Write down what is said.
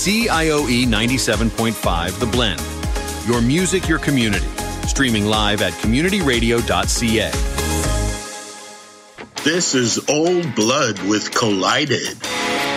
CIOE 97.5 The Blend. Your music, your community. Streaming live at communityradio.ca. This is Old Blood with Collided.